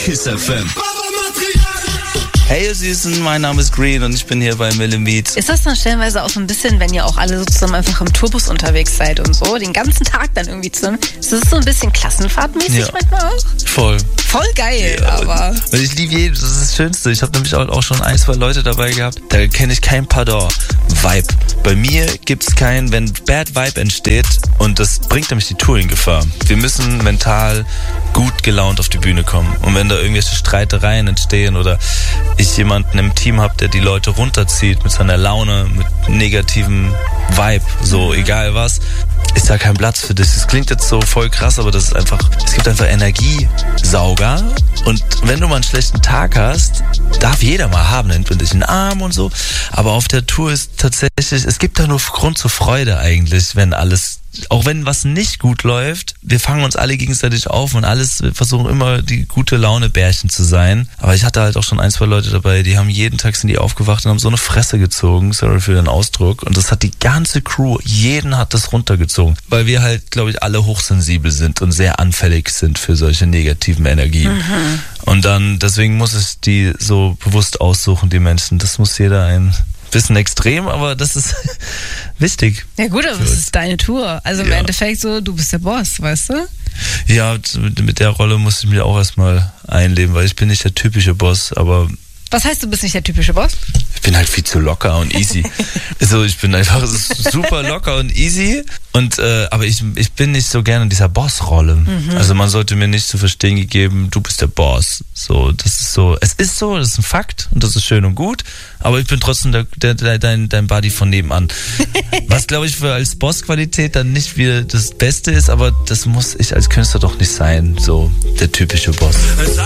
KISS FM. Hey ihr Süßen, mein Name ist Green und ich bin hier bei Millimeat. Ist das dann stellenweise auch so ein bisschen, wenn ihr auch alle so zusammen einfach im Tourbus unterwegs seid und so, den ganzen Tag dann irgendwie zusammen, ist das so ein bisschen klassenfahrtmäßig manchmal auch? Voll Geil, ja, aber... Und ich liebe jeden, das ist das Schönste. Ich habe nämlich auch schon 1, 2 Leute dabei gehabt, da kenne ich kein Pardon. Vibe. Bei mir gibt's kein, wenn Bad Vibe entsteht, und das bringt nämlich die Tour in Gefahr. Wir müssen mental gut gelaunt auf die Bühne kommen. Und wenn da irgendwelche Streitereien entstehen oder ich jemanden im Team habe, der die Leute runterzieht mit seiner Laune, mit negativem Vibe, so egal was, ist da kein Platz für das. Das klingt jetzt so voll krass, aber das ist einfach, es gibt einfach Energiesauger, und wenn du mal einen schlechten Tag hast, darf jeder mal haben, nennt man dich einen Arm und so, aber auf der Tour ist tatsächlich, es gibt da nur Grund zur Freude eigentlich, wenn alles, auch wenn was nicht gut läuft, wir fangen uns alle gegenseitig auf und alles, wir versuchen immer die gute Laune-Bärchen zu sein. Aber ich hatte halt auch schon 1, 2 Leute dabei, die haben jeden Tag, sind die aufgewacht und haben so eine Fresse gezogen, sorry für den Ausdruck, und das hat die ganze Crew, jeden hat das runtergezogen, weil wir halt, glaube ich, alle hochsensibel sind und sehr anfällig sind für solche negativen Energien. Und dann, deswegen muss ich die so bewusst aussuchen, die Menschen, das muss jeder ein bisschen extrem, aber das ist wichtig. Ja gut, aber es ist deine Tour. Also im Endeffekt so, du bist der Boss, weißt du? Ja, mit der Rolle muss ich mir auch erstmal einleben, weil ich bin nicht der typische Boss, aber... Was heißt, du bist nicht der typische Boss? Ich bin halt viel zu locker und easy. Also ich bin einfach super locker und easy, und aber ich bin nicht so gerne in dieser Bossrolle. Also man sollte mir nicht zu verstehen gegeben, du bist der Boss. So, das ist so, es ist so, das ist ein Fakt und das ist schön und gut, aber ich bin trotzdem dein Buddy von nebenan. Was, glaube ich, für als Bossqualität dann nicht wieder das Beste ist, aber das muss ich als Künstler doch nicht sein, so der typische Boss.